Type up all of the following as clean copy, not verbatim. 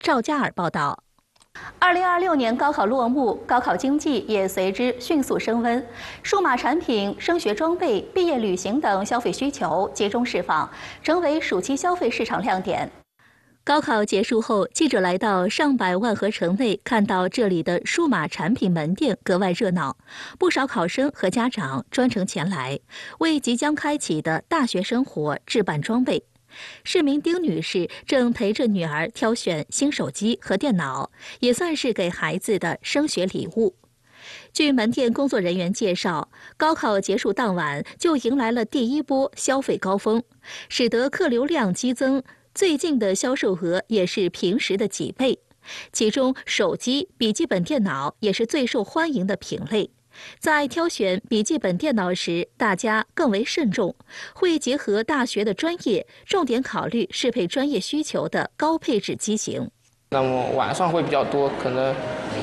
赵佳尔报道。 2026年高考落幕，高考经济也随之迅速升温，数码产品、升学装备、毕业旅行等消费需求集中释放，成为暑期消费市场亮点。 高考结束后，记者来到上百万和城内，看到这里的数码产品门店格外热闹，不少考生和家长专程前来，为即将开启的大学生活置办装备。市民丁女士正陪着女儿挑选新手机和电脑，也算是给孩子的升学礼物。据门店工作人员介绍，高考结束当晚就迎来了第一波消费高峰，使得客流量激增，最近的销售额也是平时的几倍。其中，手机、笔记本电脑也是最受欢迎的品类。在挑选笔记本电脑时，大家更为慎重，会结合大学的专业，重点考虑适配专业需求的高配置机型。 那么晚上会比较多，可能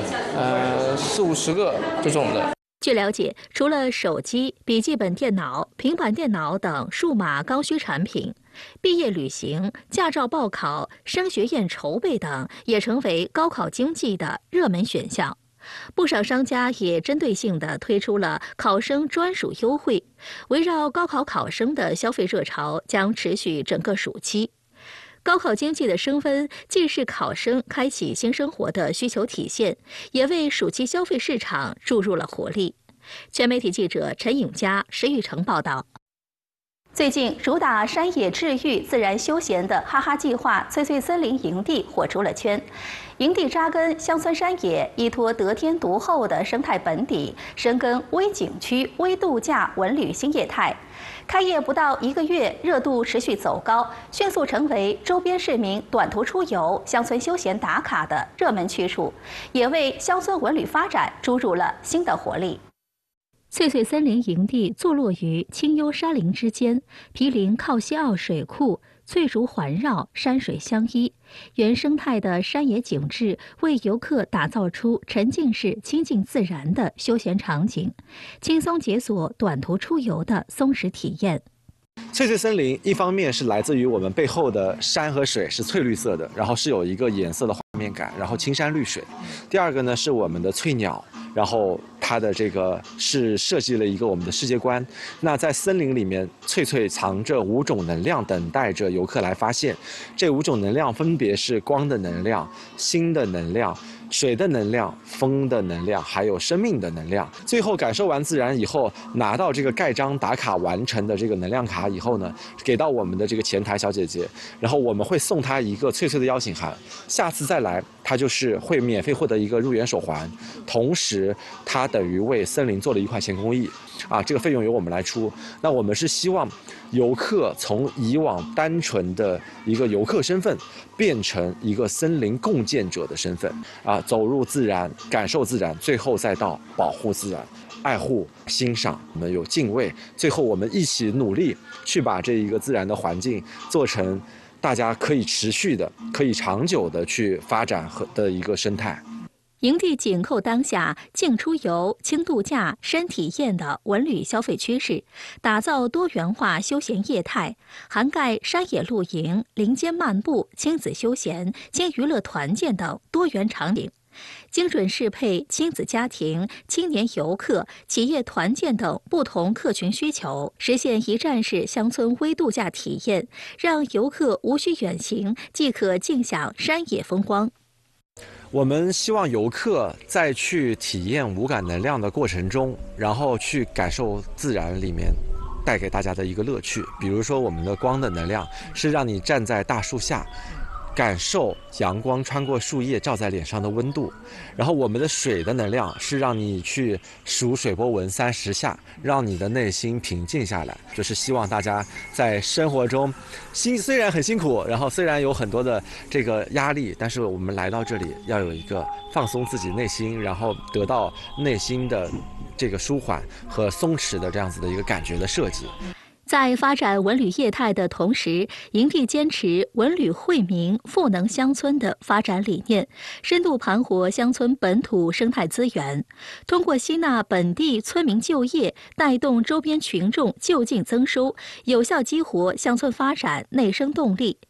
40-50个这种的。 据了解，除了手机、笔记本电脑、平板电脑等数码刚需产品，毕业旅行、驾照报考、升学宴筹备等也成为高考经济的热门选项。不少商家也针对性地推出了考生专属优惠，围绕高考考生的消费热潮将持续整个暑期。高考经济的升温，既是考生开启新生活的需求体现，也为暑期消费市场注入了活力。全媒体记者陈颖佳、石玉成报道。 最近，主打山野治愈、自然休闲的哈哈计划翠翠森林营地火出了圈。营地扎根乡村山野，依托得天独厚的生态本底，深耕微景区、微度假、文旅新业态。开业不到1个月，热度持续走高，迅速成为周边市民短途出游、乡村休闲打卡的热门去处，也为乡村文旅发展注入了新的活力。 翠翠森林营地坐落于清幽山林之间，毗邻靠西澳水库，翠竹环绕，山水相依，原生态的山野景致为游客打造出沉浸式亲近自然的休闲场景，轻松解锁短途出游的松弛体验。 翠翠森林一方面是来自于我们背后的山和水是翠绿色的，然后是有一个颜色的画面感，然后青山绿水。第二个呢是我们的翠鸟，然后它的这个是设计了一个我们的世界观。那在森林里面，翠翠藏着5种能量，等待着游客来发现。这5种能量分别是光的能量、心的能量、水的能量、风的能量，还有生命的能量。最后感受完自然以后，拿到这个盖章打卡完成的这个能量卡以后呢，给到我们的这个前台小姐姐，然后我们会送她一个翠翠的邀请函，下次再来她就是会免费获得一个入园手环，同时她等于为森林做了1块钱公益啊，这个费用由我们来出。那我们是希望游客从以往单纯的一个游客身份变成一个森林共建者的身份啊，走入自然，感受自然，最后再到保护自然、爱护、欣赏，我们有敬畏，最后我们一起努力去把这一个自然的环境做成大家可以持续的、可以长久的去发展和的一个生态。 营地紧扣当下静出游、轻度假、深体验的文旅消费趋势，打造多元化休闲业态，涵盖山野露营、林间漫步、亲子休闲、轻娱乐团建等多元场景，精准适配亲子家庭、青年游客、企业团建等不同客群需求，实现一站式乡村微度假体验，让游客无需远行即可尽享山野风光。 我们希望游客在去体验无感能量的过程中，然后去感受自然里面带给大家的一个乐趣。比如说我们的光的能量是让你站在大树下，感受阳光穿过树叶照在脸上的温度。然后我们的水的能量是让你去数水波纹30下，让你的内心平静下来。就是希望大家在生活中虽然很辛苦，然后虽然有很多的这个压力，但是我们来到这里要有一个放松自己内心，然后得到内心的这个舒缓和松弛的这样子的一个感觉的设计。 在发展文旅业态的同时，营地坚持文旅惠民、赋能乡村的发展理念，深度盘活乡村本土生态资源，通过吸纳本地村民就业，带动周边群众就近增收，有效激活乡村发展内生动力。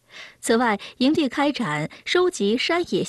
此外，营地开展收集山野